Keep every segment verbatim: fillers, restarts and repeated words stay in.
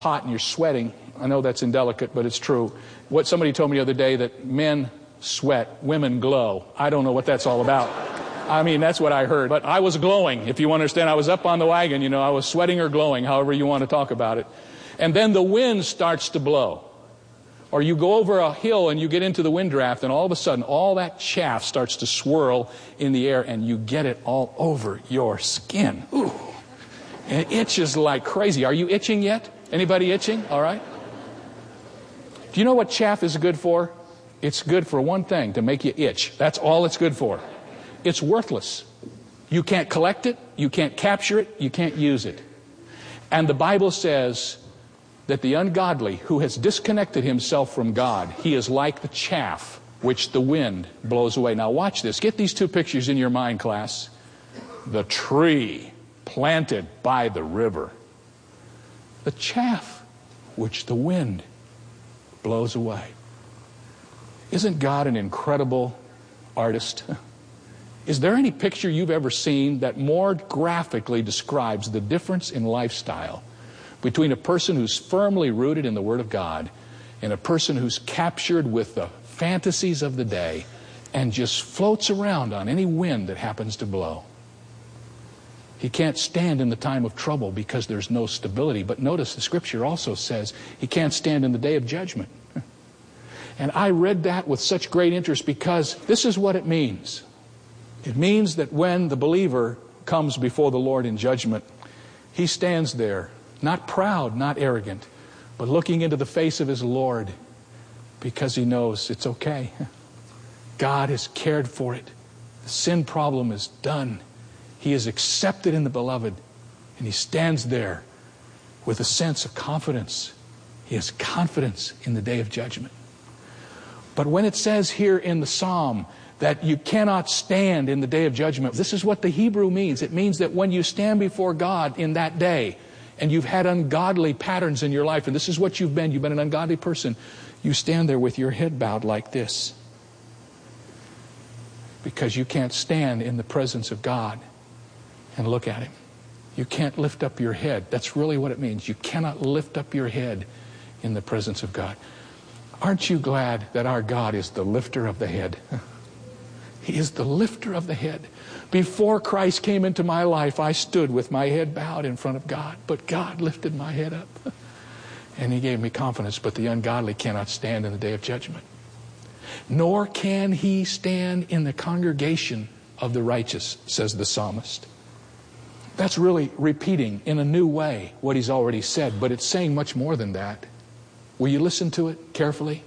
hot and you're sweating. I know that's indelicate, but it's true. What somebody told me the other day, that men sweat, women glow. I don't know what that's all about. I mean, that's what I heard. But I was glowing, if you understand. I was up on the wagon, you know, I was sweating or glowing, however you want to talk about it. And then the wind starts to blow. Or you go over a hill and you get into the wind draft, and all of a sudden all that chaff starts to swirl in the air, and you get it all over your skin. Ooh. And it itches like crazy. Are you itching yet? Anybody itching? All right. Do you know what chaff is good for? It's good for one thing, to make you itch. That's all it's good for. It's worthless. You can't collect it. You can't capture it. You can't use it. And the Bible says that the ungodly who has disconnected himself from God, he is like the chaff which the wind blows away. Now watch this. Get these two pictures in your mind, class. The tree planted by the river. The chaff which the wind blows away. Isn't God an incredible artist? Is there any picture you've ever seen that more graphically describes the difference in lifestyle between a person who's firmly rooted in the Word of God and a person who's captured with the fantasies of the day and just floats around on any wind that happens to blow? He can't stand in the time of trouble because there's no stability. But notice the Scripture also says he can't stand in the day of judgment. And I read that with such great interest because this is what it means. It means that when the believer comes before the Lord in judgment, he stands there, not proud, not arrogant, but looking into the face of his Lord because he knows it's okay. God has cared for it. The sin problem is done. He is accepted in the beloved, and he stands there with a sense of confidence. He has confidence in the day of judgment. But when it says here in the Psalm that you cannot stand in the day of judgment, this is what the Hebrew means. It means that when you stand before God in that day, and you've had ungodly patterns in your life, and this is what you've been, you've been an ungodly person, you stand there with your head bowed like this. Because you can't stand in the presence of God and look at Him. You can't lift up your head. That's really what it means. You cannot lift up your head in the presence of God. Aren't you glad that our God is the lifter of the head? He is the lifter of the head. Before Christ came into my life, I stood with my head bowed in front of God. But God lifted my head up. And He gave me confidence. But the ungodly cannot stand in the day of judgment. Nor can he stand in the congregation of the righteous, says the psalmist. That's really repeating in a new way what he's already said. But it's saying much more than that. Will you listen to it carefully?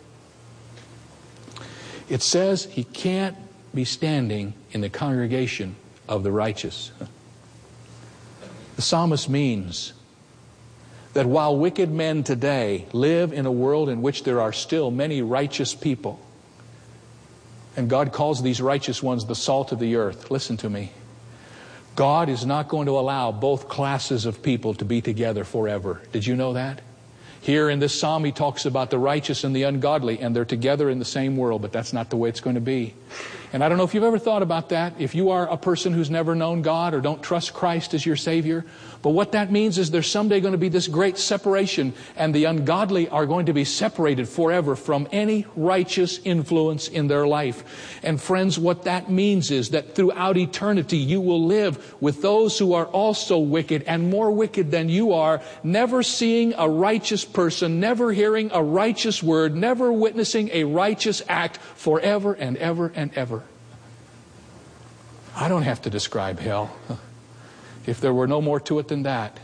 It says he can't be standing in the congregation of the righteous. The psalmist means that while wicked men today live in a world in which there are still many righteous people, and God calls these righteous ones the salt of the earth, listen to me. God is not going to allow both classes of people to be together forever. Did you know that? Here in this psalm, he talks about the righteous and the ungodly, and they're together in the same world, but that's not the way it's going to be. And I don't know if you've ever thought about that, if you are a person who's never known God or don't trust Christ as your Savior. But what that means is there's someday going to be this great separation, and the ungodly are going to be separated forever from any righteous influence in their life. And friends, what that means is that throughout eternity you will live with those who are also wicked and more wicked than you are, never seeing a righteous person, never hearing a righteous word, never witnessing a righteous act forever and ever and ever. I don't have to describe hell. If there were no more to it than that,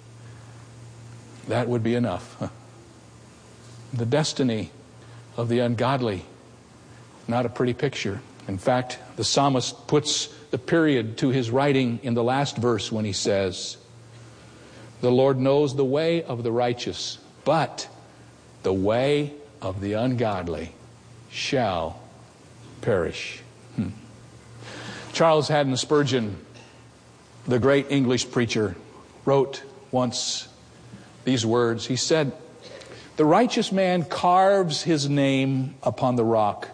that would be enough. The destiny of the ungodly, not a pretty picture. In fact, the psalmist puts the period to his writing in the last verse when he says, "The Lord knows the way of the righteous, but the way of the ungodly shall perish." Hmm. Charles Haddon Spurgeon, the great English preacher, wrote once these words. He said, "The righteous man carves his name upon the rock.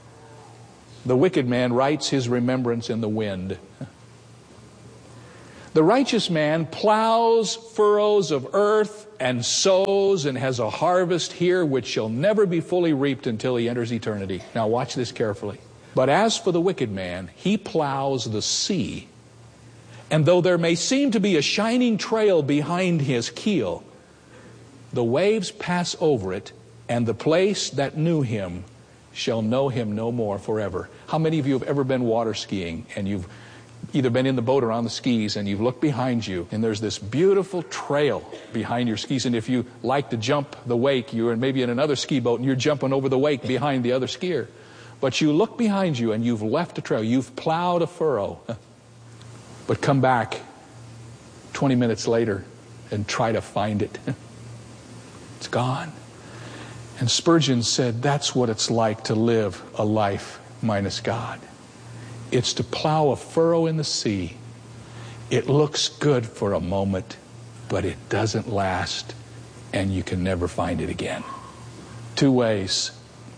The wicked man writes his remembrance in the wind. The righteous man plows furrows of earth and sows and has a harvest here which shall never be fully reaped until he enters eternity. Now watch this carefully. But as for the wicked man, he plows the sea. And though there may seem to be a shining trail behind his keel, the waves pass over it, and the place that knew him shall know him no more forever. How many of you have ever been water skiing and you've either been in the boat or on the skis and you've looked behind you and there's this beautiful trail behind your skis, and if you like to jump the wake, you're maybe in another ski boat and you're jumping over the wake behind the other skier. But you look behind you and you've left a trail, you've plowed a furrow, but come back twenty minutes later and try to find it. It's gone. And Spurgeon said that's what it's like to live a life minus God. It's to plow a furrow in the sea. It looks good for a moment, but it doesn't last, and you can never find it again. Two ways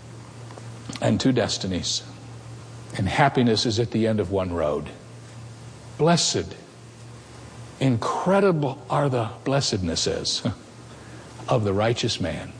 and two destinies. And happiness is at the end of one road. Blessed, incredible are the blessednesses of the righteous man.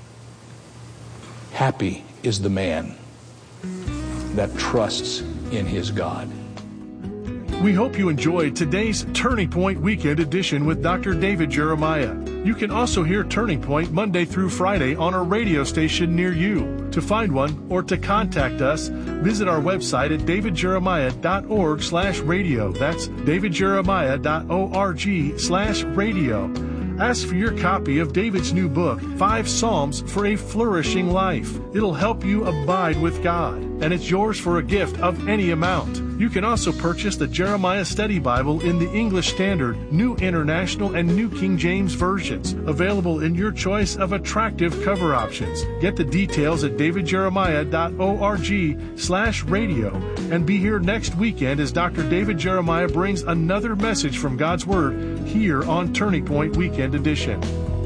Happy is the man that trusts in his God. We hope you enjoyed today's Turning Point Weekend Edition with Doctor David Jeremiah. You can also hear Turning Point Monday through Friday on a radio station near you. To find one or to contact us, visit our website at davidjeremiah.org slash radio. That's davidjeremiah.org slash radio. Ask for your copy of David's new book, Five Psalms for a Flourishing Life. It'll help you abide with God, and it's yours for a gift of any amount. You can also purchase the Jeremiah Study Bible in the English Standard, New International, and New King James versions, available in your choice of attractive cover options. Get the details at davidjeremiah.org slash radio, and be here next weekend as Doctor David Jeremiah brings another message from God's Word here on Turning Point Weekend Edition.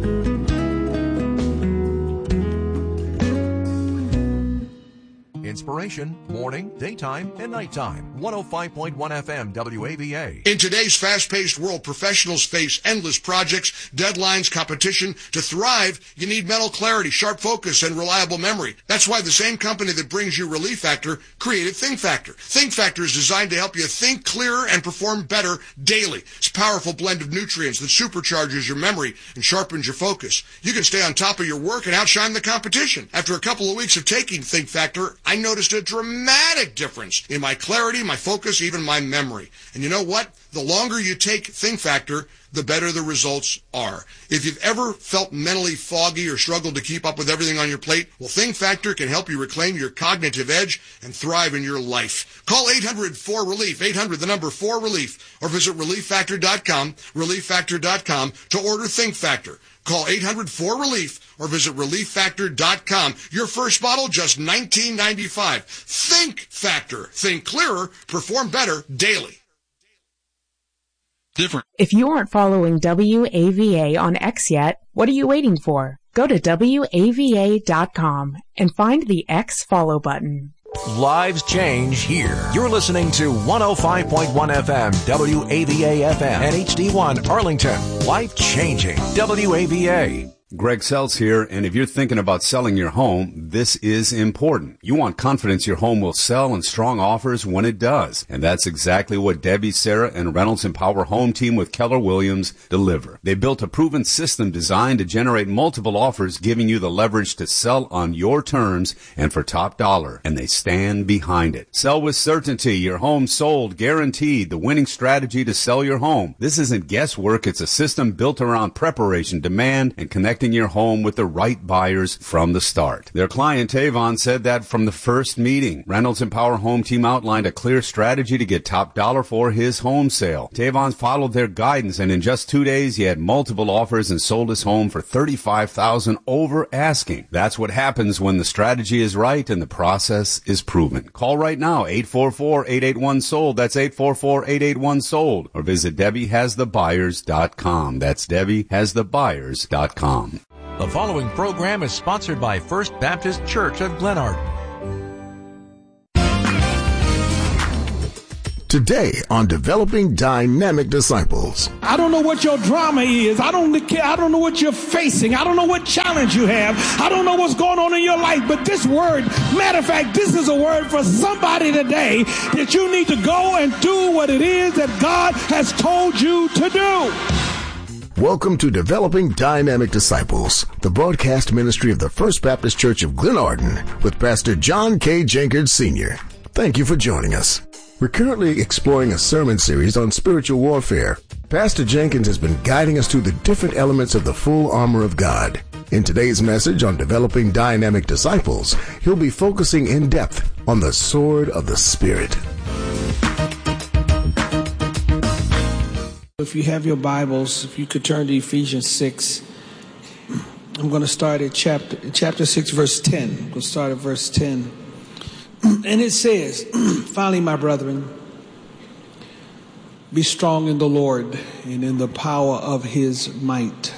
Inspiration, morning, daytime, and nighttime. one oh five point one F M W A V A. In today's fast-paced world, professionals face endless projects, deadlines, competition. To thrive, you need mental clarity, sharp focus, and reliable memory. That's why the same company that brings you Relief Factor created Think Factor. Think Factor is designed to help you think clearer and perform better daily. It's a powerful blend of nutrients that supercharges your memory and sharpens your focus. You can stay on top of your work and outshine the competition. After a couple of weeks of taking Think Factor, I noticed a dramatic difference in my clarity, my focus, even my memory. And you know what? The longer you take Think Factor, the better the results are. If you've ever felt mentally foggy or struggled to keep up with everything on your plate, well, Think Factor can help you reclaim your cognitive edge and thrive in your life. Call eight hundred four relief, eight hundred, the number four relief, or visit relief factor dot com, relief factor dot com to order Think Factor. Call eight hundred four relief or visit relief factor dot com. Your first bottle, just nineteen ninety-five. Think Factor. Think clearer, perform better daily. Different. If you aren't following W A V A on X yet, what are you waiting for? Go to W A V A dot com and find the X follow button. Lives change here. You're listening to one oh five point one F M, W A V A F M, and H D one Arlington. Life changing. W A V A. Greg Seltz here, and if you're thinking about selling your home, this is important. You want confidence your home will sell and strong offers when it does. And that's exactly what Debbie, Sarah, and Reynolds Empower Home Team with Keller Williams deliver. They built a proven system designed to generate multiple offers, giving you the leverage to sell on your terms and for top dollar. And they stand behind it. Sell with certainty. Your home sold, guaranteed. The winning strategy to sell your home. This isn't guesswork. It's a system built around preparation, demand, and connecting your home with the right buyers from the start. Their client Tavon said that from the first meeting. Reynolds Empower Home Team outlined a clear strategy to get top dollar for his home sale. Tavon followed their guidance, and in just two days he had multiple offers and sold his home for thirty-five thousand dollars over asking. That's what happens when the strategy is right and the process is proven. Call right now, eight four four, eight eight one, sold. That's eight four four, eight eight one, sold. Or visit Debbie Has The Buyers dot com. That's Debbie Has The Buyers dot com. The following program is sponsored by First Baptist Church of Glenarden. Today on Developing Dynamic Disciples. I don't know what your drama is. I don't care. I don't know what you're facing. I don't know what challenge you have. I don't know what's going on in your life. But this word, matter of fact, this is a word for somebody today that you need to go and do what it is that God has told you to do. Welcome to Developing Dynamic Disciples, the broadcast ministry of the First Baptist Church of Glenarden with Pastor John K. Jenkins Senior Thank you for joining us. We're currently exploring a sermon series on spiritual warfare. Pastor Jenkins has been guiding us through the different elements of the full armor of God. In today's message on Developing Dynamic Disciples, he'll be focusing in depth on the sword of the Spirit. If you have your Bibles, if you could turn to Ephesians six, I'm going to start at chapter chapter six, verse ten. We'll start at verse ten. And it says, finally, my brethren, be strong in the Lord and in the power of his might.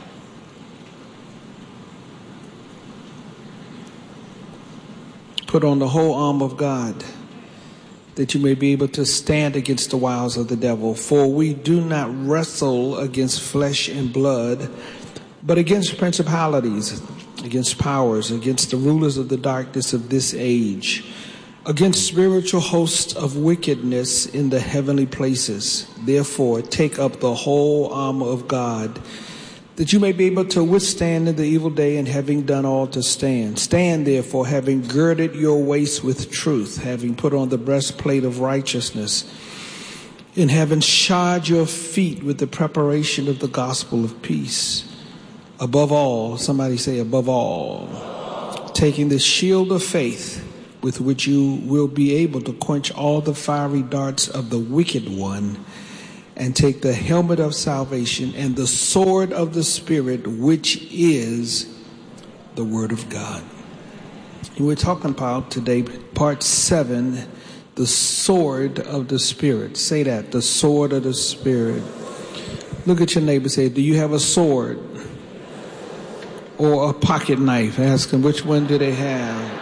Put on the whole armor of God, that you may be able to stand against the wiles of the devil. For we do not wrestle against flesh and blood, but against principalities, against powers, against the rulers of the darkness of this age, against spiritual hosts of wickedness in the heavenly places. Therefore, take up the whole armor of God, that you may be able to withstand in the evil day, and having done all to stand. Stand therefore, having girded your waist with truth, having put on the breastplate of righteousness, and having shod your feet with the preparation of the gospel of peace. Above all, somebody say above all, taking the shield of faith, with which you will be able to quench all the fiery darts of the wicked one, and take the helmet of salvation and the sword of the Spirit, which is the Word of God. And we're talking about today, part seven, the sword of the Spirit. Say that, the sword of the Spirit. Look at your neighbor and say, do you have a sword or a pocket knife? Ask them, which one do they have?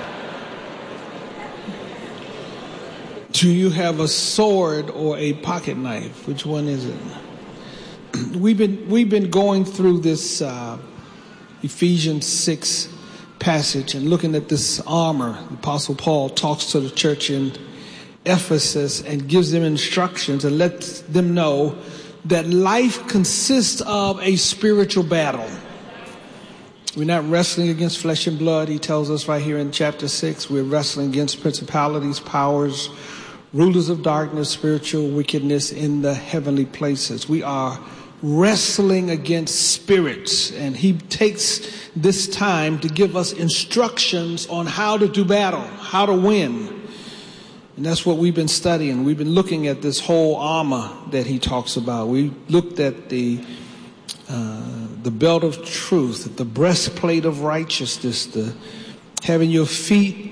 Do you have a sword or a pocket knife? Which one is it? We've been we've been going through this uh, Ephesians six passage and looking at this armor. The Apostle Paul talks to the church in Ephesus and gives them instructions and lets them know that life consists of a spiritual battle. We're not wrestling against flesh and blood. He tells us right here in chapter six, we're wrestling against principalities, powers, rulers of darkness, spiritual wickedness in the heavenly places. We are wrestling against spirits, and he takes this time to give us instructions on how to do battle, how to win. And that's what we've been studying. We've been looking at this whole armor that he talks about. We looked at the uh, the belt of truth, the breastplate of righteousness, the having your feet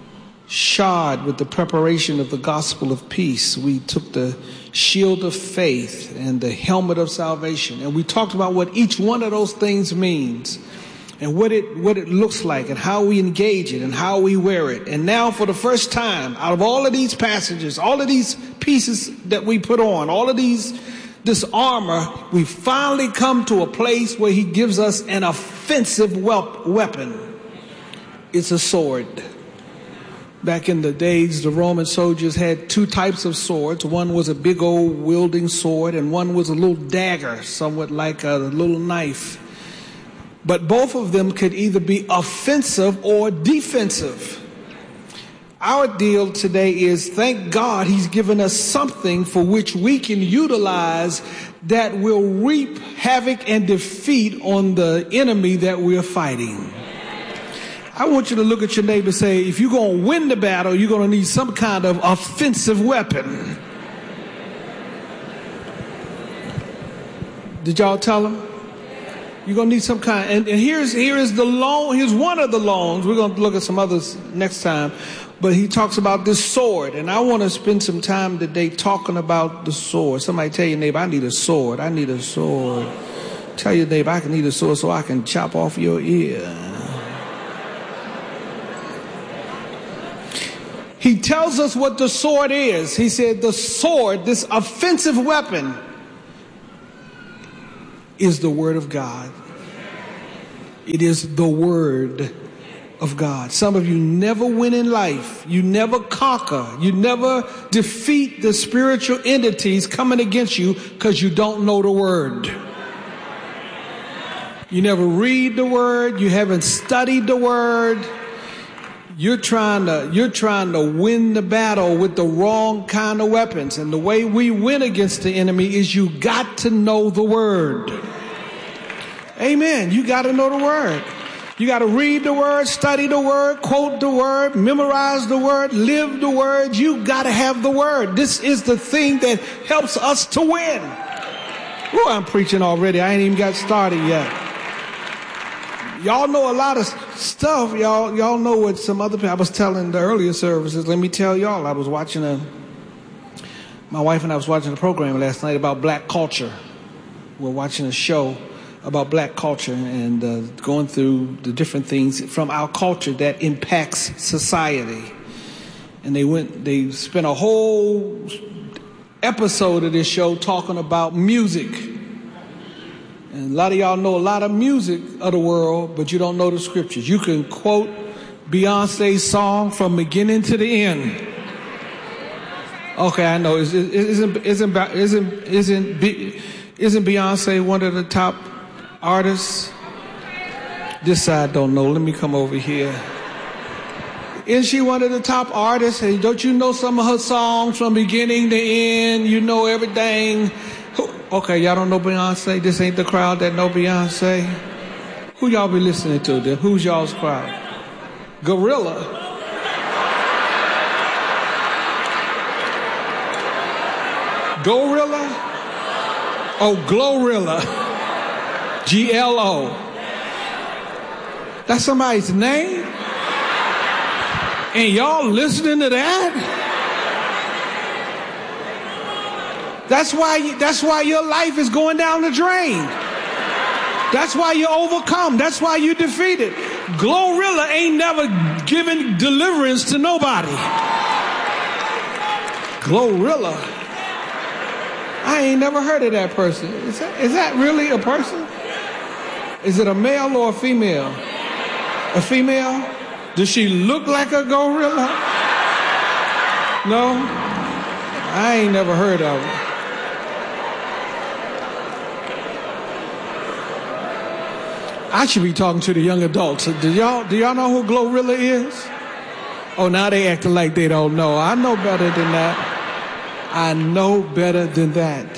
shod with the preparation of the gospel of peace. We took the shield of faith and the helmet of salvation, and we talked about what each one of those things means and what it what it looks like and how we engage it and how we wear it. And now, for the first time, out of all of these passages, all of these pieces that we put on, all of these this armor, we finally come to a place where he gives us an offensive weapon. It's a sword. Back in the days, the Roman soldiers had two types of swords. One was a big old wielding sword, and one was a little dagger, somewhat like a little knife. But both of them could either be offensive or defensive. Our deal today is, thank God he's given us something for which we can utilize that will reap havoc and defeat on the enemy that we're fighting. I want you to look at your neighbor and say, if you're going to win the battle, you're going to need some kind of offensive weapon. Did y'all tell him? You're going to need some kind. And, and here's, here is the loan. Here's one of the loans. We're going to look at some others next time. But he talks about this sword. And I want to spend some time today talking about the sword. Somebody tell your neighbor, I need a sword. I need a sword. Tell your neighbor, I can need a sword so I can chop off your ear. he tells us what the sword is. He said the sword, this offensive weapon, is the word of God. It is the word of God. Some of you never win in life. You never conquer. You never defeat the spiritual entities coming against you because you don't know the word. You never read the word. You haven't studied the word. You're trying to, you're trying to win the battle with the wrong kind of weapons. And the way we win against the enemy is you got to know the word. Amen. You got to know the word. You got to read the word, study the word, quote the word, memorize the word, live the word. You got to have the word. This is the thing that helps us to win. Ooh, I'm preaching already. I ain't even got started yet. Y'all know a lot of stuff. Y'all, y'all know what some other people, I was telling the earlier services. Let me tell y'all, I was watching a, my wife and I was watching a program last night about black culture. We're watching a show about black culture and uh, going through the different things from our culture that impacts society. And they went, they spent a whole episode of this show talking about music. And a lot of y'all know a lot of music of the world, but you don't know the scriptures. You can quote Beyonce's song from beginning to the end. Okay, I know. Isn't isn't isn't isn't isn't, isn't Beyonce one of the top artists? This side don't know. Let me come over here. Isn't she one of the top artists? And don't you know some of her songs from beginning to end? You know everything. Okay, y'all don't know Beyonce? This ain't the crowd that know Beyonce? Who y'all be listening to then? Who's y'all's crowd? Gorilla? Gorilla? Oh, Glorilla. G L O. That's somebody's name? And y'all listening to that? That's why, that's why your life is going down the drain. That's why you're overcome. That's why you're defeated. Glorilla ain't never given deliverance to nobody. Glorilla. I ain't never heard of that person. Is that, is that really a person? Is it a male or a female? A female? Does she look like a gorilla? No? I ain't never heard of her. I should be talking to the young adults. Do y'all, do y'all know who Glorilla is? Oh, now they acting like they don't know. I know better than that. I know better than that.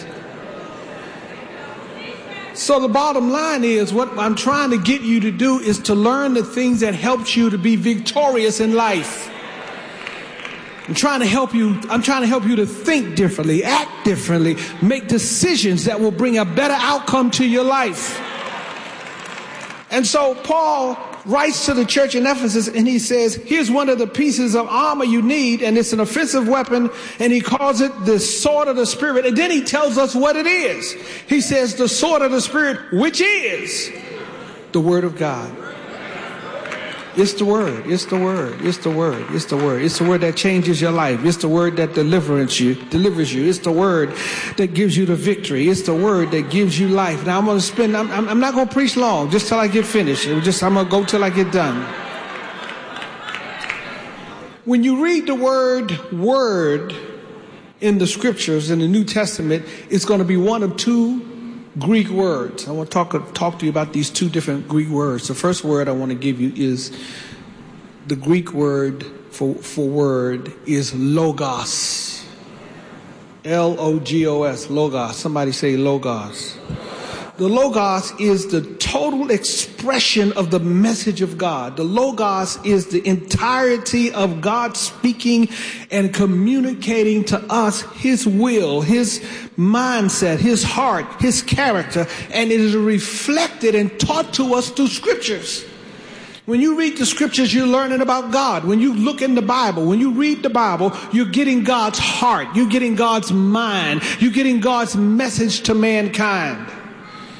So the bottom line is, what I'm trying to get you to do is to learn the things that helps you to be victorious in life. I'm trying to help you, I'm trying to help you to think differently, act differently, make decisions that will bring a better outcome to your life. And so Paul writes to the church in Ephesus and he says, here's one of the pieces of armor you need, and it's an offensive weapon, and he calls it the sword of the Spirit. And then he tells us what it is. He says the sword of the Spirit, which is the Word of God. It's the Word. It's the Word. It's the Word. It's the Word. It's the Word that changes your life. It's the Word that delivers you. Delivers you. It's the Word that gives you the victory. It's the Word that gives you life. Now I'm going to spend. I'm, I'm not going to preach long, just till I get finished. It just I'm going to go till I get done. When you read the word "word" in the Scriptures in the New Testament, it's going to be one of two Greek words. I want to talk, talk to you about these two different Greek words. The first word I want to give you is the Greek word for, for word is logos. L O G O S, logos. Somebody say logos. The logos is the total expression of the message of God. The logos is the entirety of God speaking and communicating to us His will, His mindset, His heart, His character, and it is reflected and taught to us through scriptures. When you read the scriptures, you're learning about God. When you look in the Bible, when you read the Bible, you're getting God's heart. You're getting God's mind. You're getting God's message to mankind.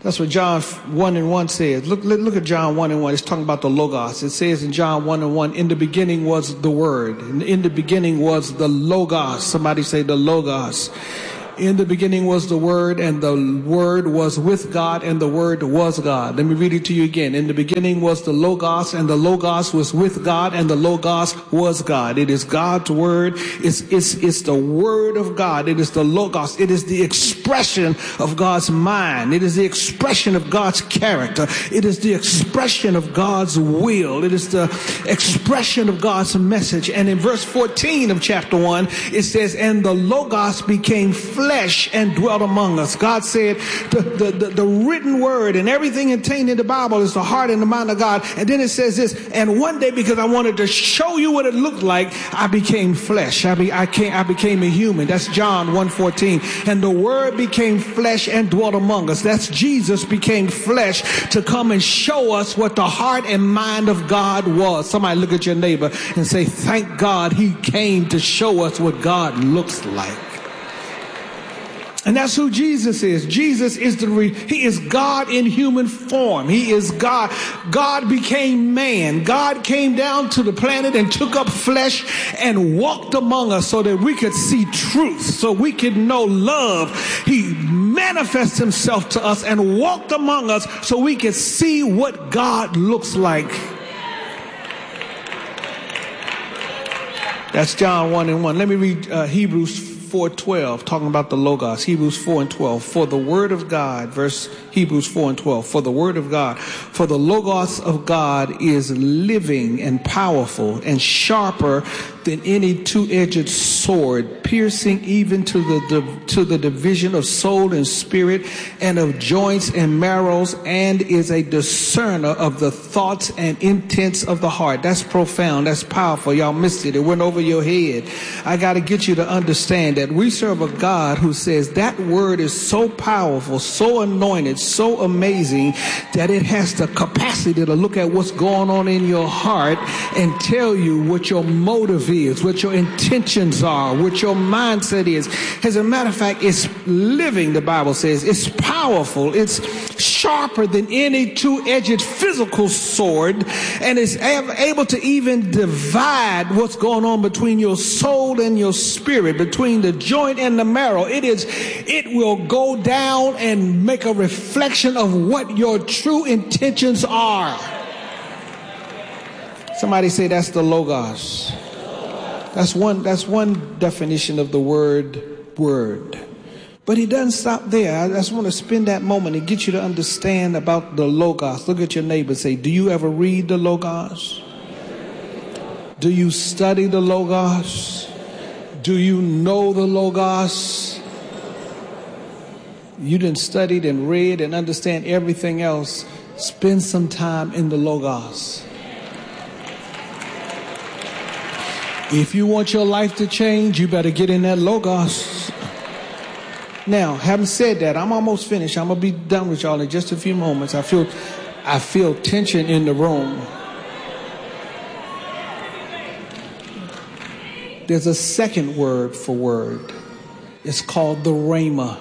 That's what John one and one says. Look, look, look at John one and one. It's talking about the Logos. It says in John one and one, in the beginning was the Word. And in the beginning was the Logos. Somebody say the Logos. In the beginning was the Word, and the Word was with God, and the Word was God. Let me read it to you again. In the beginning was the Logos, and the Logos was with God, and the Logos was God. It is God's Word. It's, it's, it's the Word of God. It is the Logos. It is the expression of God's mind. It is the expression of God's character. It is the expression of God's will. It is the expression of God's message. And in verse fourteen of chapter one, it says, and the Logos became flesh flesh and dwelt among us. God said the, the, the, the written word and everything contained in the Bible is the heart and the mind of God. And then it says this, and one day, because I wanted to show you what it looked like, I became flesh. I, be, I, came, I became a human. That's John one fourteen. And the word became flesh and dwelt among us. That's Jesus became flesh to come and show us what the heart and mind of God was. Somebody look at your neighbor and say, thank God he came to show us what God looks like. And that's who Jesus is. Jesus is the, re- he is God in human form. He is God. God became man. God came down to the planet and took up flesh and walked among us so that we could see truth, so we could know love. He manifests himself to us and walked among us so we could see what God looks like. That's John one and one. Let me read uh, Hebrews four twelve, talking about the Logos. Hebrews four and twelve. For the word of God, verse Hebrews four and twelve. For the word of God, for the Logos of God is living and powerful and sharper than any two-edged sword, piercing even to the to the division of soul and spirit and of joints and marrows, and is a discerner of the thoughts and intents of the heart. That's profound. That's powerful. Y'all missed it. It went over your head. I got to get you to understand that we serve a God who says that word is so powerful, so anointed, so amazing that it has the capacity to look at what's going on in your heart and tell you what your motive is, what your intentions are, what your mindset is. As a matter of fact, it's living, the Bible says. It's powerful. It's sharper than any two-edged physical sword, and it's able to even divide what's going on between your soul and your spirit, between the joint and the marrow. It is, it will go down and make a reflection of what your true intentions are. Somebody say that's the Logos. That's one, that's one definition of the word, word. But he doesn't stop there. I just want to spend that moment and get you to understand about the Logos. Look at your neighbor and say, do you ever read the Logos? Do you study the Logos? Do you know the Logos? You done studied and read and understand everything else. Spend some time in the Logos. If you want your life to change, you better get in that Logos. Now, having said that, I'm almost finished. I'm going to be done with y'all in just a few moments. I feel, I feel tension in the room. There's a second word for word. It's called the Rhema.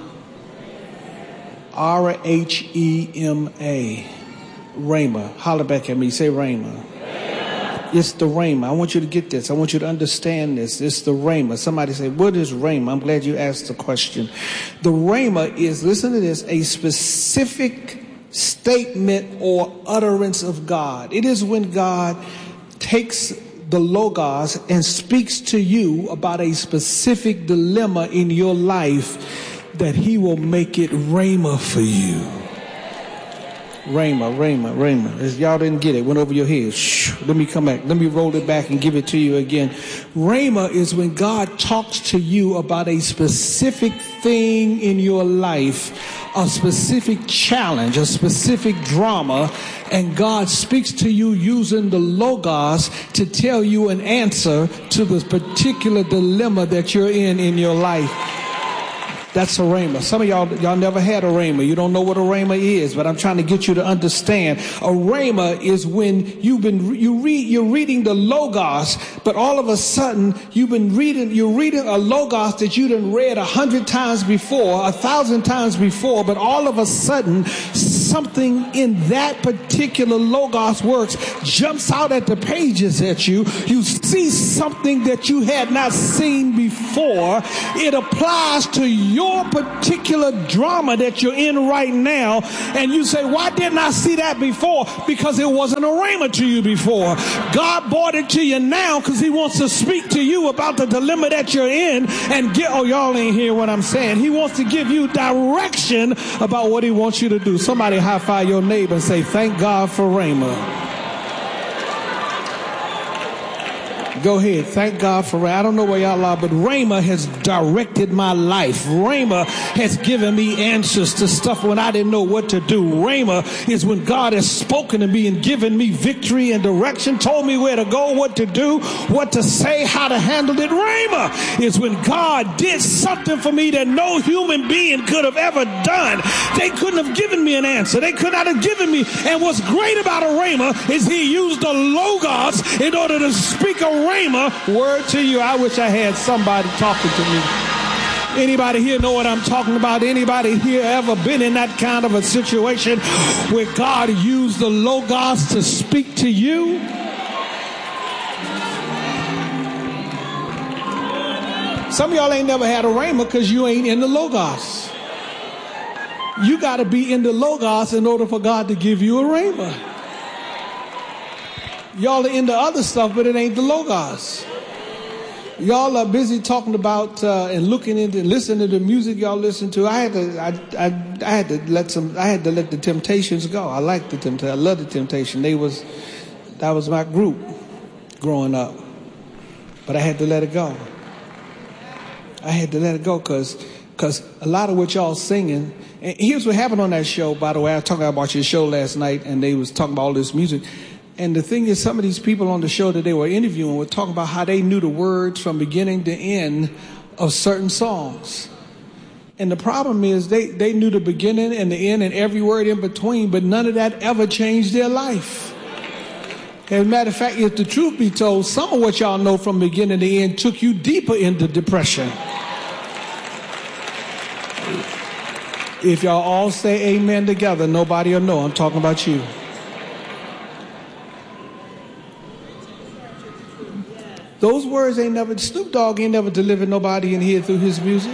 R H E M A. Rhema. Holler back at me. Say Rhema. It's the Rhema. I want you to get this. I want you to understand this. It's the Rhema. Somebody say, what is Rhema? I'm glad you asked the question. The Rhema is, listen to this, a specific statement or utterance of God. It is when God takes the Logos and speaks to you about a specific dilemma in your life that he will make it Rhema for you. Rhema, Rhema, Rhema. Y'all didn't get it. Went over your head. Shh. Let me come back. Let me roll it back and give it to you again. Rhema is when God talks to you about a specific thing in your life, a specific challenge, a specific drama, and God speaks to you using the Logos to tell you an answer to the particular dilemma that you're in in your life. That's a Rhema. Some of y'all, y'all never had a Rhema. You don't know what a Rhema is, but I'm trying to get you to understand. A Rhema is when you've been, you read, you're reading the Logos, but all of a sudden you've been reading, you're reading a Logos that you done read a hundred times before, a thousand times before, but all of a sudden something in that particular Logos works jumps out at the pages at you, you see something that you had not seen before. It applies to your particular drama that you're in right now, and you say, why didn't I see that before? Because it wasn't a rhema to you before. God brought it to you now because he wants to speak to you about the dilemma that you're in and get, oh, y'all ain't hear what I'm saying. He wants to give you direction about what he wants you to do. Somebody high five your neighbor and say, thank God for rhema. Go ahead. Thank God for Rhema. I don't know where y'all are, but Rhema has directed my life. Rhema has given me answers to stuff when I didn't know what to do. Rhema is when God has spoken to me and given me victory and direction, told me where to go, what to do, what to say, how to handle it. Rhema is when God did something for me that no human being could have ever done. They couldn't have given me an answer. They could not have given me. And what's great about a Rhema is he used the Logos in order to speak a Rhema word to you. I wish I had somebody talking to me. Anybody here know what I'm talking about? Anybody here ever been in that kind of a situation where God used the Logos to speak to you? Some of y'all ain't never had a rhema because you ain't in the Logos. You got to be in the Logos in order for God to give you a rhema. Y'all are into other stuff, but it ain't the Logos. Y'all are busy talking about uh, and looking into and listening to the music y'all listen to. I had to, I, I, I had to let some, I had to let the Temptations go. I like the Temptations. I love the Temptations. They was, that was my group growing up. But I had to let it go. I had to let it go because, because a lot of what y'all singing. And here's what happened on that show. By the way, I was talking about your show last night, and they was talking about all this music. And the thing is, some of these people on the show that they were interviewing were talking about how they knew the words from beginning to end of certain songs. And the problem is they, they knew the beginning and the end and every word in between, but none of that ever changed their life. As a matter of fact, if the truth be told, some of what y'all know from beginning to end took you deeper into depression. If y'all all say amen together, nobody will know I'm talking about you. Those words ain't never, Snoop Dogg ain't never delivered nobody in here through his music.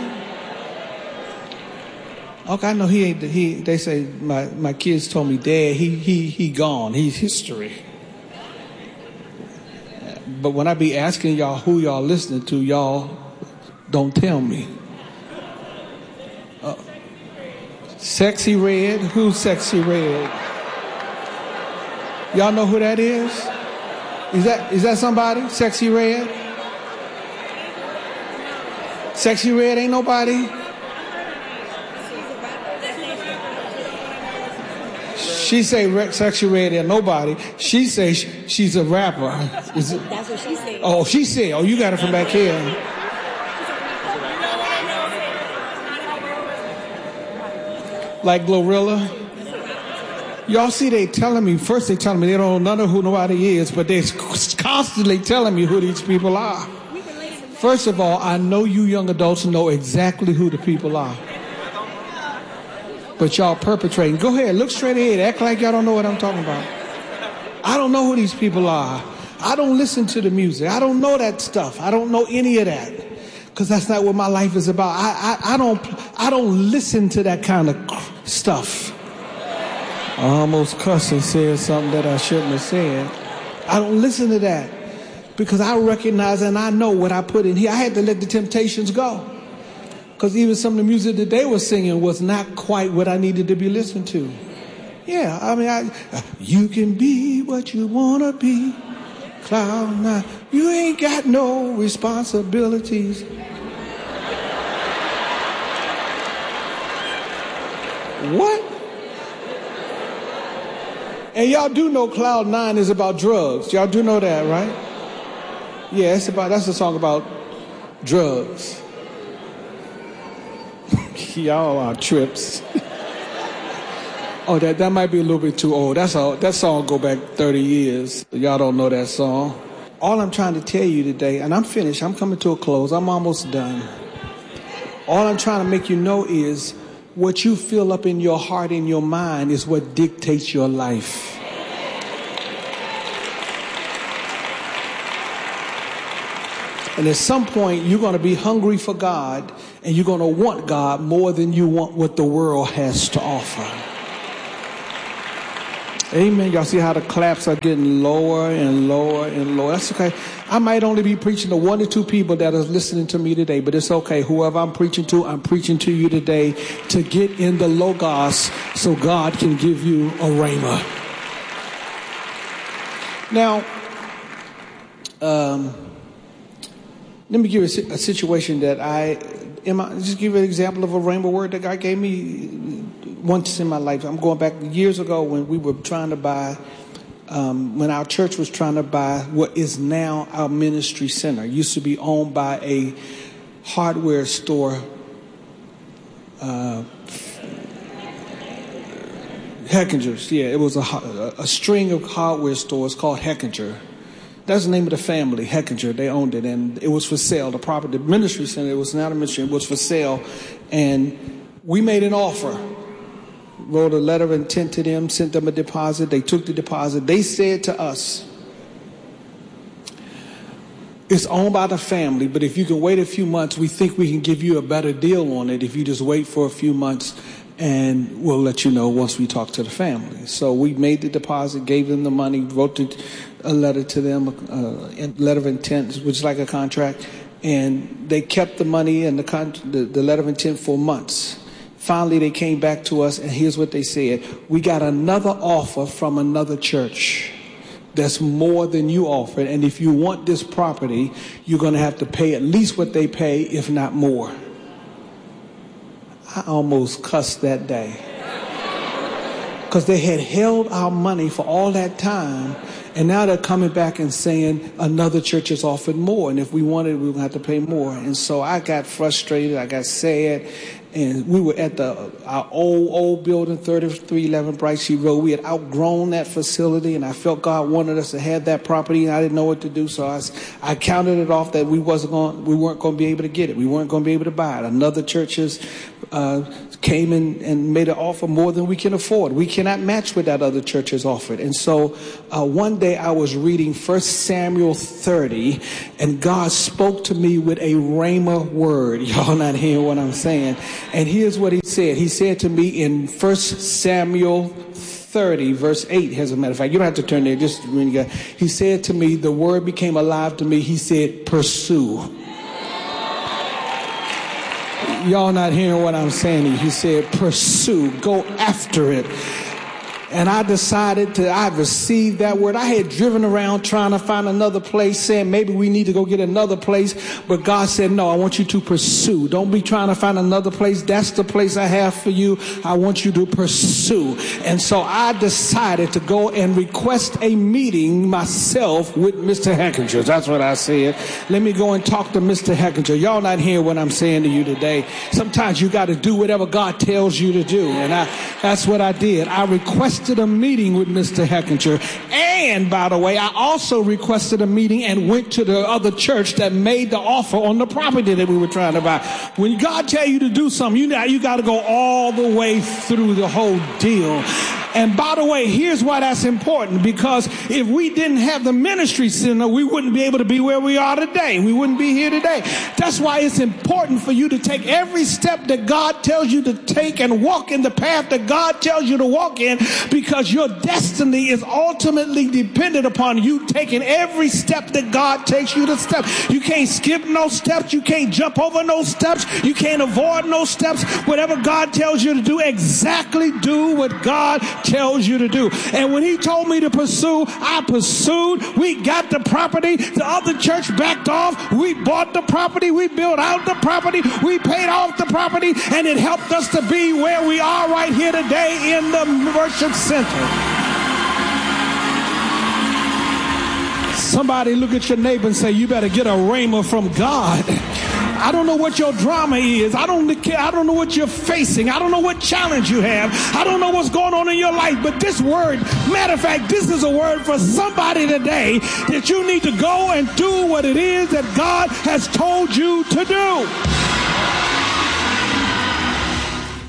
Okay, I know he ain't, he, they say, my, my kids told me, Dad, he, he, he gone, he's history. But when I be asking y'all who y'all listening to, y'all don't tell me. Uh, Sexy Red, who's Sexy Red? Y'all know who that is? Is that is that somebody? Sexy Red? Sexy Red ain't nobody? She say Sexy Red ain't nobody. She say she's a rapper. Is it? That's what she said. Oh, she said. Oh, you got it from back here. Like Glorilla? Y'all see, they telling me, first they telling me they don't know none of who nobody is, but they're constantly telling me who these people are. First of all, I know you young adults know exactly who the people are. But y'all perpetrating. Go ahead, look straight ahead, act like y'all don't know what I'm talking about. I don't know who these people are. I don't listen to the music. I don't know that stuff. I don't know any of that. Because that's not what my life is about. I, I, I don't I don't listen to that kind of stuff. I almost cussed and said something that I shouldn't have said. I don't listen to that because I recognize and I know what I put in here. I had to let the Temptations go because even some of the music that they were singing was not quite what I needed to be listened to. Yeah, I mean, I, you can be what you want to be, cloud nine. You ain't got no responsibilities. What? And y'all do know Cloud Nine is about drugs. Y'all do know that, right? Yeah, it's about, that's a song about drugs. Y'all are trips. Oh, that, that might be a little bit too old. That's all. That song go back thirty years. Y'all don't know that song. All I'm trying to tell you today, and I'm finished. I'm coming to a close. I'm almost done. All I'm trying to make you know is what you fill up in your heart and your mind is what dictates your life. And at some point, you're going to be hungry for God, and you're going to want God more than you want what the world has to offer. Amen. Y'all see how the claps are getting lower and lower and lower. That's okay. I might only be preaching to one or two people that are listening to me today, but it's okay. Whoever I'm preaching to, I'm preaching to you today to get in the Logos so God can give you a rhema. Now, um, let me give you a, a situation that I, am I, just give you an example of a rhema word that God gave me once in my life. I'm going back years ago when we were trying to buy, um, when our church was trying to buy what is now our ministry center. It used to be owned by a hardware store, uh, Heckinger's. Yeah, it was a, a string of hardware stores called Heckinger. That's the name of the family, Heckinger. They owned it, and it was for sale. The property, the ministry center, it was not a ministry, it was for sale. And we made an offer. Wrote a letter of intent to them, sent them a deposit. They took the deposit. They said to us, it's owned by the family, but if you can wait a few months, we think we can give you a better deal on it if you just wait for a few months, and we'll let you know once we talk to the family. So we made the deposit, gave them the money, wrote a letter to them, a letter of intent, which is like a contract, and they kept the money and the, con- the, the letter of intent for months. Finally, they came back to us, and here's what they said. We got another offer from another church that's more than you offered, and if you want this property, you're going to have to pay at least what they pay, if not more. I almost cussed that day. Because they had held our money for all that time, and now they're coming back and saying another church has offered more, and if we wanted, we would have to pay more. And so I got frustrated, I got sad, and we were at the our old, old building, thirty-three eleven Bright Street Road. We had outgrown that facility, and I felt God wanted us to have that property, and I didn't know what to do, so I, I counted it off that we wasn't going, we weren't going to be able to get it. We weren't going to be able to buy it. Another churches uh, came in and made an offer more than we can afford. We cannot match what that other church has offered. And so uh, one day I was reading First Samuel thirty, and God spoke to me with a rhema word. Y'all not hearing what I'm saying? And here's what he said. He said to me in First Samuel thirty, verse eight, as a matter of fact. You don't have to turn there. Just when you got. He said to me, the word became alive to me. He said, pursue. Y'all not hearing what I'm saying? He said, pursue. Go after it. And I decided to, I received that word. I had driven around trying to find another place, saying maybe we need to go get another place. But God said, no, I want you to pursue. Don't be trying to find another place. That's the place I have for you. I want you to pursue. And so I decided to go and request a meeting myself with Mister Heckinger. That's what I said. Let me go and talk to Mister Heckinger. Y'all not hearing what I'm saying to you today. Sometimes you got to do whatever God tells you to do. And I, that's what I did. I requested a meeting with Mister Heckinger. And by the way, I also requested a meeting and went to the other church that made the offer on the property that we were trying to buy. When God tell you to do something, you know, you got to go all the way through the whole deal. And by the way, here's why that's important, because if we didn't have the ministry center, we wouldn't be able to be where we are today. We wouldn't be here today. That's why it's important for you to take every step that God tells you to take and walk in the path that God tells you to walk in, because your destiny is ultimately dependent upon you taking every step that God takes you to step. You can't skip no steps. You can't jump over no steps. You can't avoid no steps. Whatever God tells you to do, exactly do what God tells you to do. And when he told me to pursue, I pursued. We got the property. The other church backed off. We bought the property. We built out the property. We paid off the property, and it helped us to be where we are right here today in the worship center. Somebody look at your neighbor and say, you better get a rhema from God. I don't know what your drama is. I don't care. I don't know what you're facing. I don't know what challenge you have. I don't know what's going on in your life. But this word, matter of fact, this is a word for somebody today that you need to go and do what it is that God has told you to do.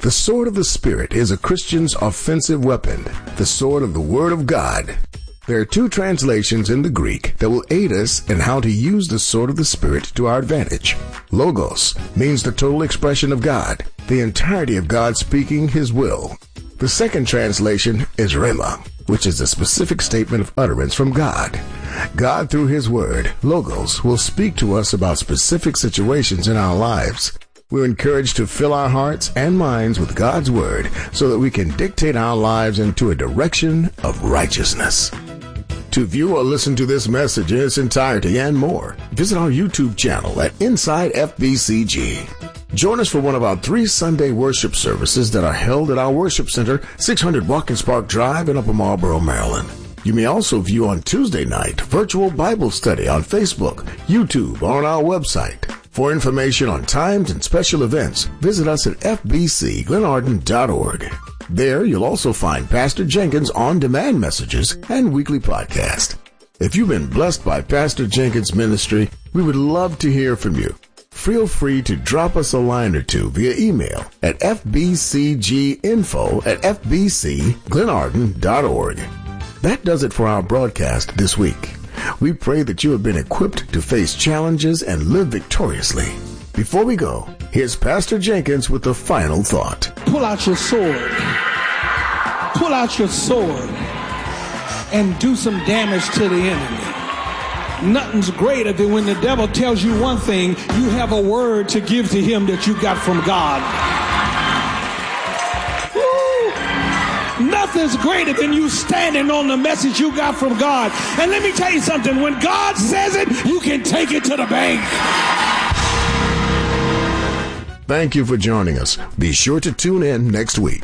The sword of the Spirit is a Christian's offensive weapon, the sword of the Word of God. There are two translations in the Greek that will aid us in how to use the sword of the Spirit to our advantage. Logos means the total expression of God, the entirety of God speaking His will. The second translation is Rhema, which is a specific statement of utterance from God. God, through His Word, Logos, will speak to us about specific situations in our lives. We're encouraged to fill our hearts and minds with God's Word so that we can dictate our lives into a direction of righteousness. To view or listen to this message in its entirety and more, visit our YouTube channel at Inside F B C G. Join us for one of our three Sunday worship services that are held at our worship center, six hundred Watkins Park Drive in Upper Marlboro, Maryland. You may also view on Tuesday night virtual Bible study on Facebook, YouTube, or on our website. For information on times and special events, visit us at f b c glenarden dot org. There, you'll also find Pastor Jenkins' on-demand messages and weekly podcast. If you've been blessed by Pastor Jenkins' ministry, we would love to hear from you. Feel free to drop us a line or two via email at f b c g info at f b c glenarden dot org. That does it for our broadcast this week. We pray that you have been equipped to face challenges and live victoriously. Before we go, here's Pastor Jenkins with the final thought. Pull out your sword. Pull out your sword and do some damage to the enemy. Nothing's greater than when the devil tells you one thing, you have a word to give to him that you got from God. Nothing's greater than you standing on the message you got from God. And let me tell you something, when God says it, you can take it to the bank. Thank you for joining us. Be sure to tune in next week.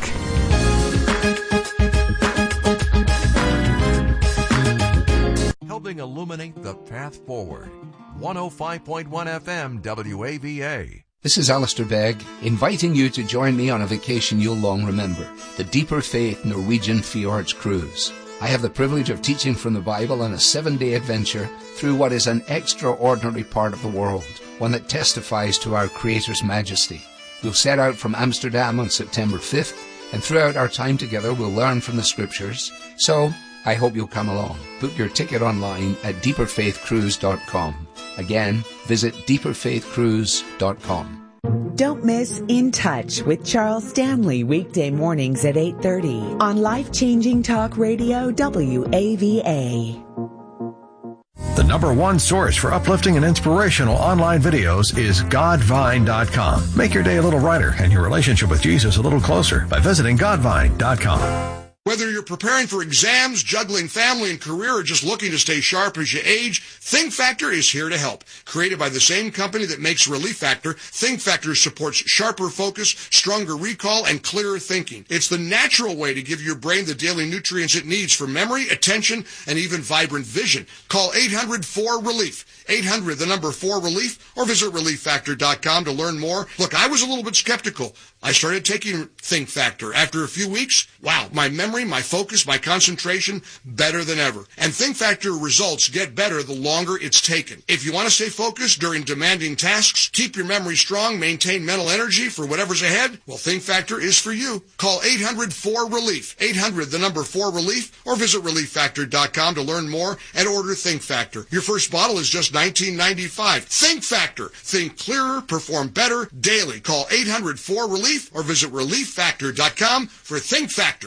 Helping illuminate the path forward. one oh five point one F M W A V A. This is Alistair Begg, inviting you to join me on a vacation you'll long remember, the Deeper Faith Norwegian Fjords Cruise. I have the privilege of teaching from the Bible on a seven-day adventure through what is an extraordinary part of the world, one that testifies to our Creator's majesty. We'll set out from Amsterdam on September fifth, and throughout our time together we'll learn from the Scriptures. So, I hope you'll come along. Book your ticket online at deeper faith cruise dot com. Again, visit deeper faith cruise dot com. Don't miss In Touch with Charles Stanley weekday mornings at eight thirty on Life-Changing Talk Radio W A V A. The number one source for uplifting and inspirational online videos is godvine dot com. Make your day a little brighter and your relationship with Jesus a little closer by visiting godvine dot com. Whether you're preparing for exams, juggling family and career, or just looking to stay sharp as you age, Think Factor is here to help. Created by the same company that makes Relief Factor, Think Factor supports sharper focus, stronger recall, and clearer thinking. It's the natural way to give your brain the daily nutrients it needs for memory, attention, and even vibrant vision. Call eight hundred four relief. eight hundred, the number four relief, or visit relief factor dot com to learn more. Look, I was a little bit skeptical. I started taking Think Factor. After a few weeks, wow, my memory, my focus, my concentration, better than ever. And Think Factor results get better the longer it's taken. If you want to stay focused during demanding tasks, keep your memory strong, maintain mental energy for whatever's ahead, well, Think Factor is for you. Call eight hundred four relief. eight hundred, the number four relief, or visit relief factor dot com to learn more and order Think Factor. Your first bottle is just nineteen ninety-five. Think Factor. Think clearer, perform better daily. Call eight hundred four relief or visit relief factor dot com for Think Factor.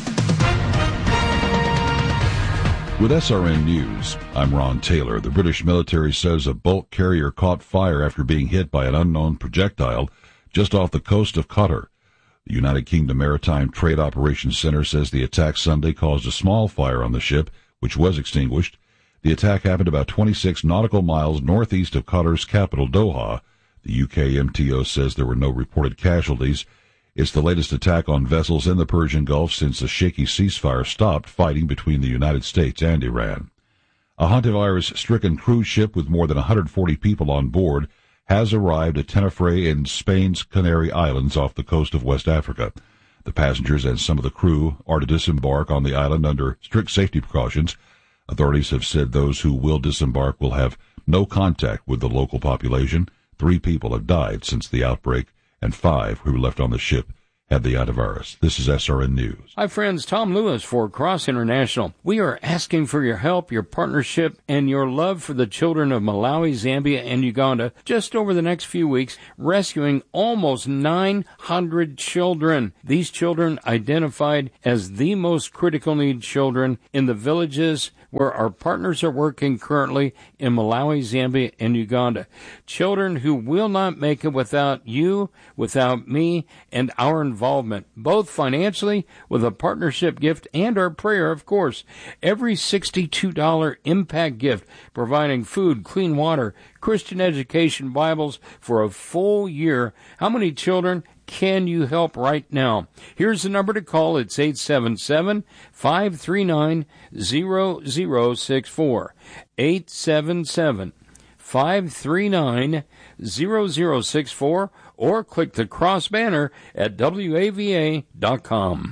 With S R N News, I'm Ron Taylor. The British military says a bulk carrier caught fire after being hit by an unknown projectile just off the coast of Qatar. The United Kingdom Maritime Trade Operations Center says the attack Sunday caused a small fire on the ship, which was extinguished. The attack happened about twenty-six nautical miles northeast of Qatar's capital, Doha. The U K M T O says there were no reported casualties. It's the latest attack on vessels in the Persian Gulf since a shaky ceasefire stopped fighting between the United States and Iran. A hantavirus-stricken cruise ship with more than one hundred forty people on board has arrived at Tenerife in Spain's Canary Islands off the coast of West Africa. The passengers and some of the crew are to disembark on the island under strict safety precautions. Authorities have said those who will disembark will have no contact with the local population. Three people have died since the outbreak, and five who were left on the ship had the antivirus. This is S R N News. Hi, friends. Tom Lewis for Cross International. We are asking for your help, your partnership, and your love for the children of Malawi, Zambia, and Uganda just over the next few weeks, rescuing almost nine hundred children. These children identified as the most critical need children in the villages where our partners are working currently in Malawi, Zambia, and Uganda. Children who will not make it without you, without me, and our involvement, both financially with a partnership gift and our prayer, of course. Every sixty-two dollars impact gift, providing food, clean water, Christian education, Bibles for a full year. How many children can you help right now? Here's the number to call. It's eight seven seven, five three nine, zero zero six four. eight seven seven, five three nine, zero zero six four, or click the cross banner at W A V A dot com.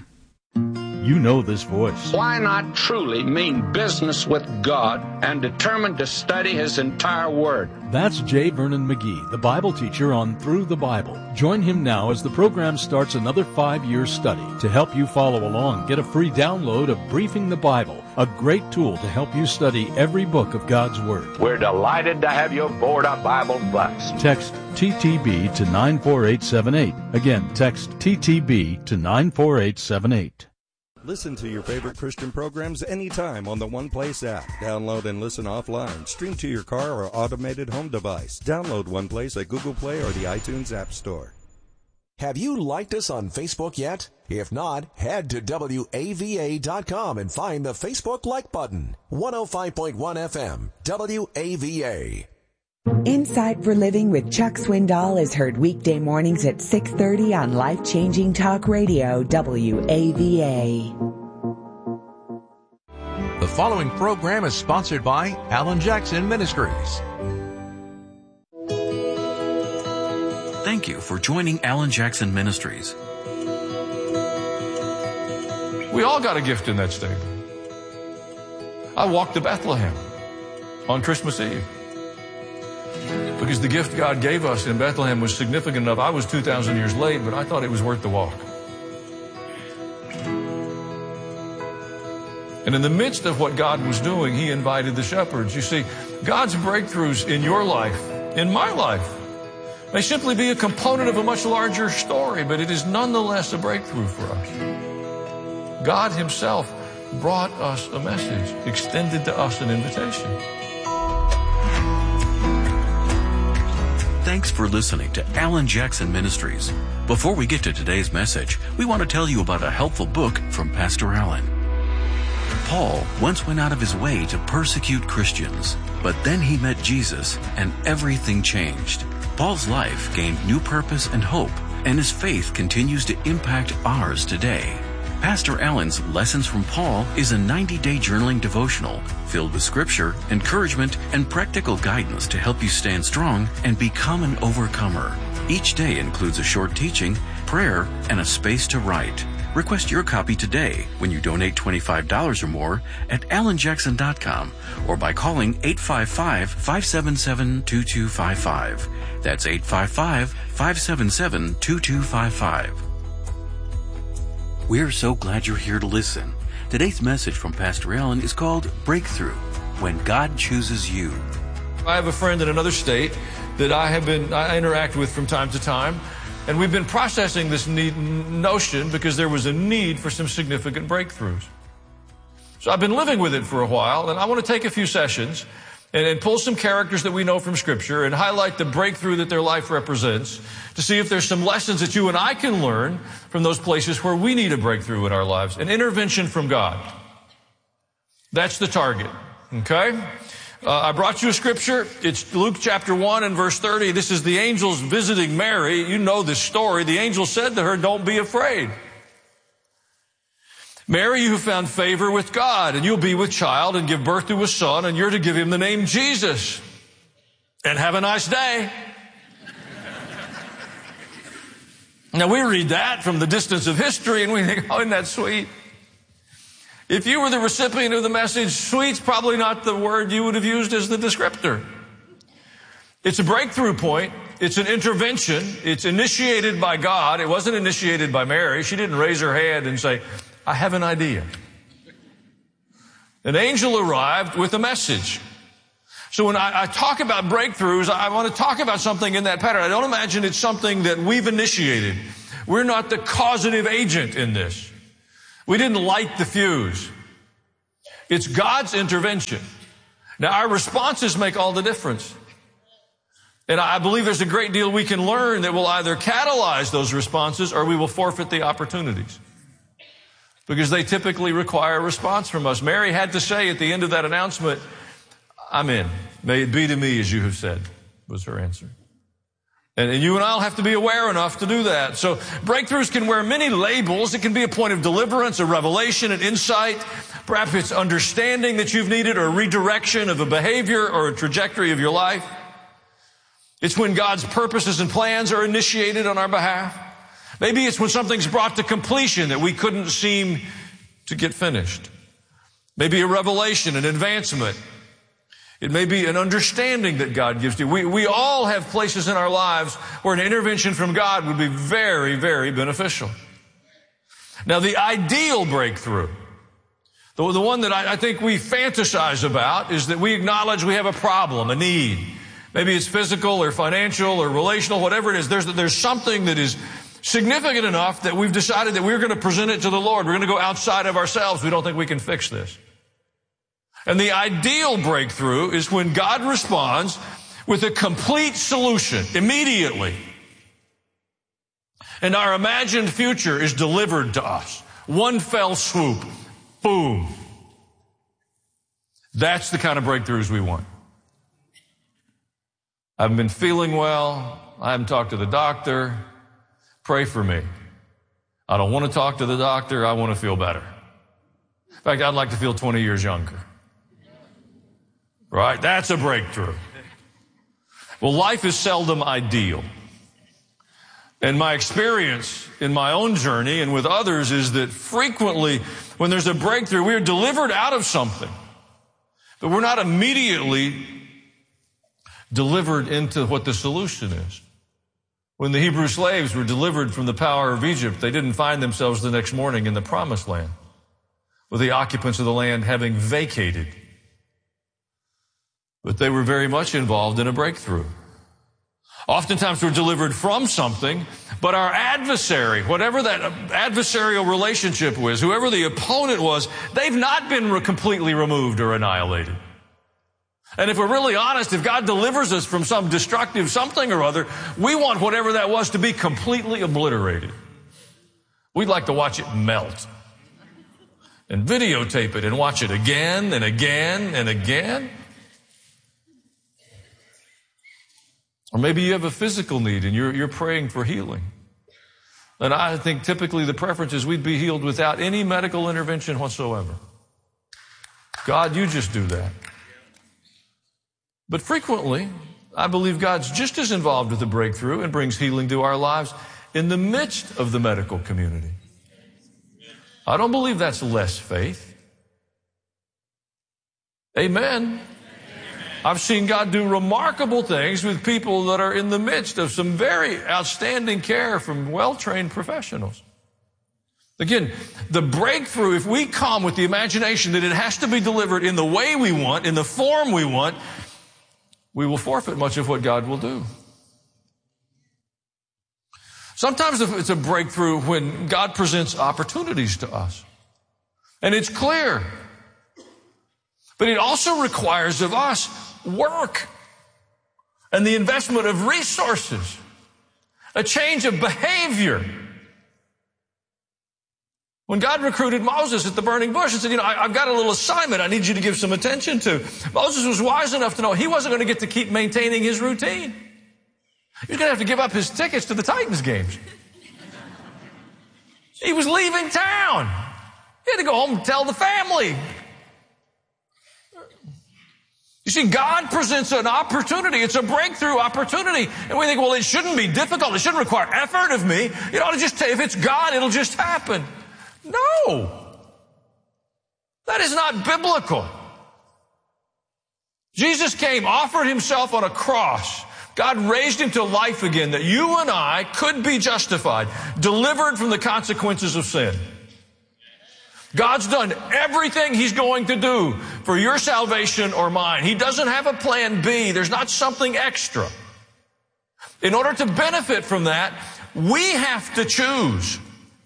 You know this voice. Why not truly mean business with God and determined to study His entire Word? That's J. Vernon McGee, the Bible teacher on Through the Bible. Join him now as the program starts another five-year study. To help you follow along, get a free download of Briefing the Bible, a great tool to help you study every book of God's Word. We're delighted to have you aboard our Bible bus. Text T T B to nine four eight seven eight. Again, text T T B to nine four eight seven eight. Listen to your favorite Christian programs anytime on the One Place app. Download and listen offline. Stream to your car or automated home device. Download One Place at Google Play or the iTunes App Store. Have you liked us on Facebook yet? If not, head to W A V A dot com and find the Facebook like button. one oh five point one F M, W A V A. Insight for Living with Chuck Swindoll is heard weekday mornings at six thirty on Life Changing Talk Radio, W A V A. The following program is sponsored by Alan Jackson Ministries. Thank you for joining Alan Jackson Ministries. We all got a gift in that stable. I walked to Bethlehem on Christmas Eve because the gift God gave us in Bethlehem was significant enough. I was two thousand years late, but I thought it was worth the walk. And in the midst of what God was doing, He invited the shepherds. You see, God's breakthroughs in your life, in my life, may simply be a component of a much larger story, but it is nonetheless a breakthrough for us. God Himself brought us a message, extended to us an invitation. Thanks for listening to Alan Jackson Ministries. Before we get to today's message, we want to tell you about a helpful book from Pastor Allen. Paul once went out of his way to persecute Christians, but then he met Jesus and everything changed. Paul's life gained new purpose and hope, and his faith continues to impact ours today. Pastor Allen's Lessons from Paul is a ninety-day journaling devotional filled with scripture, encouragement, and practical guidance to help you stand strong and become an overcomer. Each day includes a short teaching, prayer, and a space to write. Request your copy today when you donate twenty-five dollars or more at alan jackson dot com or by calling eight five five, five seven seven, two two five five. That's eight five five, five seven seven, two two five five. We're so glad you're here to listen. Today's message from Pastor Allen is called Breakthrough, When God Chooses You. I have a friend in another state that I have been, I interact with from time to time, and we've been processing this need, notion because there was a need for some significant breakthroughs. So I've been living with it for a while, and I want to take a few sessions and, and pull some characters that we know from Scripture and highlight the breakthrough that their life represents to see if there's some lessons that you and I can learn from those places where we need a breakthrough in our lives, an intervention from God. That's the target, okay? Uh, I brought you a scripture. It's Luke chapter one and verse thirty. This is the angels visiting Mary. You know this story. The angel said to her, "Don't be afraid. Mary, you have found favor with God, and you'll be with child and give birth to a son, and you're to give him the name Jesus. And have a nice day." Now we read that from the distance of history and we think, oh, isn't that sweet? If you were the recipient of the message, sweet's probably not the word you would have used as the descriptor. It's a breakthrough point It's an intervention. It's initiated by God. It wasn't initiated by Mary. She didn't raise her hand and say, I have an idea. An angel arrived with a message. So when I, I talk about breakthroughs, I want to talk about something in that pattern. I don't imagine it's something that we've initiated. We're not the causative agent in this. We didn't light the fuse. It's God's intervention. Now, our responses make all the difference. And I believe there's a great deal we can learn that will either catalyze those responses or we will forfeit the opportunities. Because they typically require a response from us. Mary had to say at the end of that announcement, I'm in. May it be to me as you have said, was her answer. And, and you and I will have to be aware enough to do that. So breakthroughs can wear many labels. It can be a point of deliverance, a revelation, an insight. Perhaps it's understanding that you've needed or a redirection of a behavior or a trajectory of your life. It's when God's purposes and plans are initiated on our behalf. Maybe it's when something's brought to completion that we couldn't seem to get finished. Maybe a revelation, an advancement. It may be an understanding that God gives to you. We, we all have places in our lives where an intervention from God would be very, very beneficial. Now, the ideal breakthrough, the, the one that I, I think we fantasize about, is that we acknowledge we have a problem, a need. Maybe it's physical or financial or relational, whatever it is. There's, there's something that is significant enough that we've decided that we're going to present it to the Lord. We're going to go outside of ourselves. We don't think we can fix this. And the ideal breakthrough is when God responds with a complete solution immediately. And our imagined future is delivered to us. One fell swoop. Boom. That's the kind of breakthroughs we want. I haven't been feeling well. I haven't talked to the doctor. Pray for me. I don't want to talk to the doctor. I want to feel better. In fact, I'd like to feel twenty years younger. Right? That's a breakthrough. Well, life is seldom ideal. And my experience in my own journey and with others is that frequently when there's a breakthrough, we are delivered out of something, but we're not immediately delivered into what the solution is. When the Hebrew slaves were delivered from the power of Egypt, they didn't find themselves the next morning in the promised land, with the occupants of the land having vacated. But they were very much involved in a breakthrough. Oftentimes we're delivered from something, but our adversary, whatever that adversarial relationship was, whoever the opponent was, they've not been re- completely removed or annihilated. And if we're really honest, if God delivers us from some destructive something or other, we want whatever that was to be completely obliterated. We'd like to watch it melt and videotape it and watch it again and again and again. Or maybe you have a physical need and you're, you're praying for healing. And I think typically the preference is we'd be healed without any medical intervention whatsoever. God, you just do that. But frequently, I believe God's just as involved with the breakthrough and brings healing to our lives in the midst of the medical community. I don't believe that's less faith. Amen. I've seen God do remarkable things with people that are in the midst of some very outstanding care from well-trained professionals. Again, the breakthrough, if we come with the imagination that it has to be delivered in the way we want, in the form we want, we will forfeit much of what God will do. Sometimes it's a breakthrough when God presents opportunities to us. And it's clear. But it also requires of us work and the investment of resources, a change of behavior. When God recruited Moses at the burning bush and said, you know, I, I've got a little assignment I need you to give some attention to. Moses was wise enough to know he wasn't going to get to keep maintaining his routine. He was going to have to give up his tickets to the Titans games. He was leaving town. He had to go home and tell the family. You see, God presents an opportunity. It's a breakthrough opportunity. And we think, well, it shouldn't be difficult. It shouldn't require effort of me. It ought to just, if it's God, it'll just happen. No. That is not biblical. Jesus came, offered himself on a cross, God raised him to life again that you and I could be justified, delivered from the consequences of sin. God's done everything he's going to do for your salvation or mine. He doesn't have a plan B. There's not something extra. In order to benefit from that, we have to choose.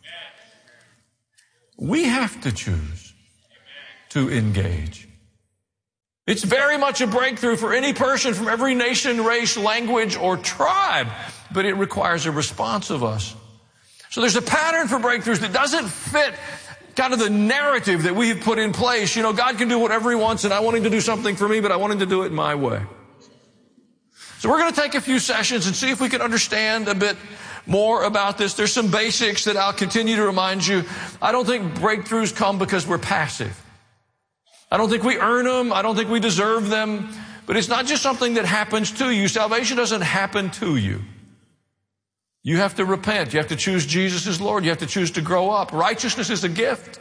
We have to choose to engage. It's very much a breakthrough for any person from every nation, race, language, or tribe, but it requires a response of us. So there's a pattern for breakthroughs that doesn't fit kind of the narrative that we have put in place. You know, God can do whatever he wants, and I want him to do something for me, but I want him to do it my way. So we're going to take a few sessions and see if we can understand a bit more about this. There's some basics that I'll continue to remind you. I don't think breakthroughs come because we're passive. I don't think we earn them. I don't think we deserve them. But it's not just something that happens to you. Salvation doesn't happen to you. You have to repent. You have to choose Jesus as Lord. You have to choose to grow up. Righteousness is a gift.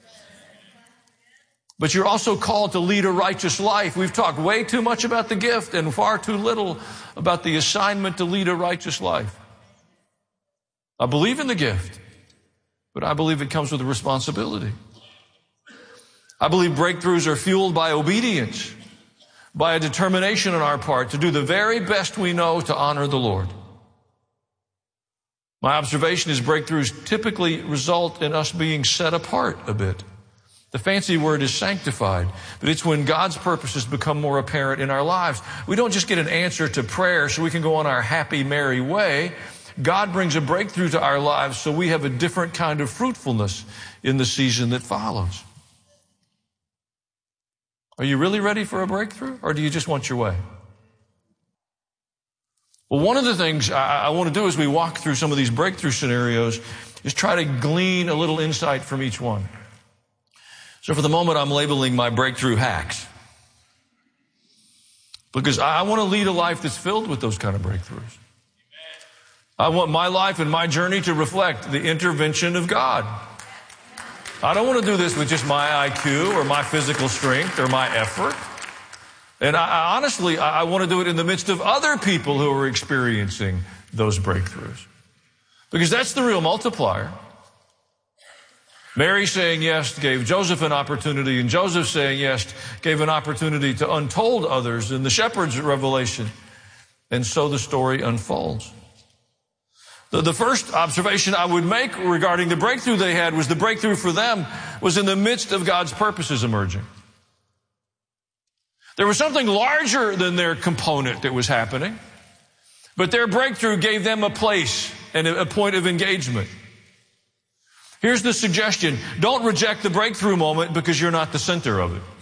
But you're also called to lead a righteous life. We've talked way too much about the gift and far too little about the assignment to lead a righteous life. I believe in the gift, but I believe it comes with a responsibility. I believe breakthroughs are fueled by obedience, by a determination on our part to do the very best we know to honor the Lord. My observation is breakthroughs typically result in us being set apart a bit. The fancy word is sanctified, but it's when God's purposes become more apparent in our lives. We don't just get an answer to prayer so we can go on our happy, merry way. God brings a breakthrough to our lives so we have a different kind of fruitfulness in the season that follows. Are you really ready for a breakthrough, or do you just want your way? Well, one of the things I, I want to do as we walk through some of these breakthrough scenarios is try to glean a little insight from each one. So for the moment, I'm labeling my breakthrough hacks, because I, I want to lead a life that's filled with those kind of breakthroughs. I want my life and my journey to reflect the intervention of God. I don't want to do this with just my I Q or my physical strength or my effort. And I, I honestly, I, I want to do it in the midst of other people who are experiencing those breakthroughs. Because that's the real multiplier. Mary saying yes gave Joseph an opportunity, and Joseph saying yes gave an opportunity to untold others in the shepherd's revelation. And so the story unfolds. The, the first observation I would make regarding the breakthrough they had was the breakthrough for them was in the midst of God's purposes emerging. There was something larger than their component that was happening, but their breakthrough gave them a place and a, a point of engagement. Here's the suggestion. Don't reject the breakthrough moment because you're not the center of it.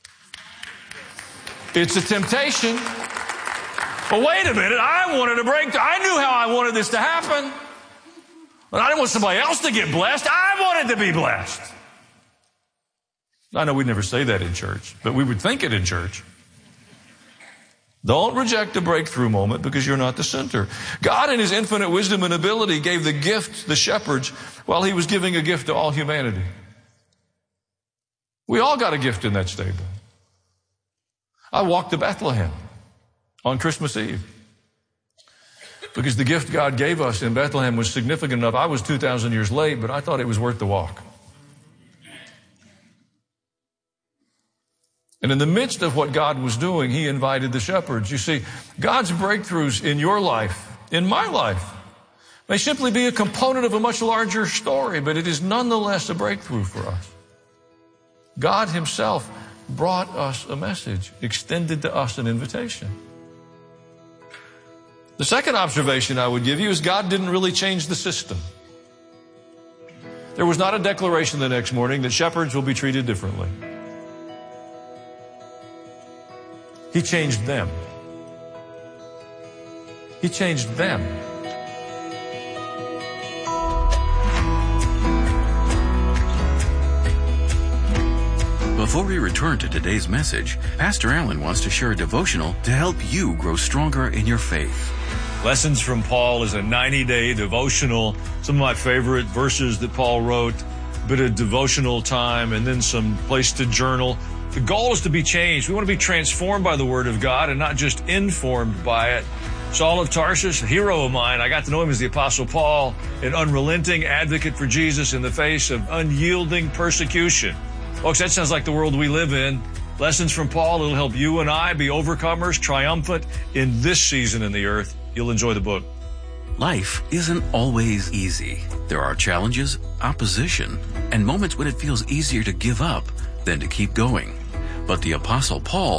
It's a temptation. Well, wait a minute. I wanted a breakthrough. I knew how I wanted this to happen. But I didn't want somebody else to get blessed. I wanted to be blessed. I know we'd never say that in church, but we would think it in church. Don't reject the breakthrough moment because you're not the center. God in his infinite wisdom and ability gave the gift to the shepherds while he was giving a gift to all humanity. We all got a gift in that stable. I walked to Bethlehem on Christmas Eve because the gift God gave us in Bethlehem was significant enough. I was two thousand years late, but I thought it was worth the walk. And in the midst of what God was doing, he invited the shepherds. You see, God's breakthroughs in your life, in my life, may simply be a component of a much larger story, but it is nonetheless a breakthrough for us. God himself brought us a message, extended to us an invitation. The second observation I would give you is God didn't really change the system. There was not a declaration the next morning that shepherds will be treated differently. He changed them. He changed them. Before we return to today's message, Pastor Allen wants to share a devotional to help you grow stronger in your faith. Lessons from Paul is a ninety-day devotional. Some of my favorite verses that Paul wrote, a bit of devotional time, and then some place to journal. The goal is to be changed. We want to be transformed by the Word of God and not just informed by it. Saul of Tarsus, a hero of mine. I got to know him as the Apostle Paul, an unrelenting advocate for Jesus in the face of unyielding persecution. Folks, that sounds like the world we live in. Lessons from Paul that'll help you and I be overcomers, triumphant in this season in the earth. You'll enjoy the book. Life isn't always easy. There are challenges, opposition, and moments when it feels easier to give up than to keep going. But the Apostle Paul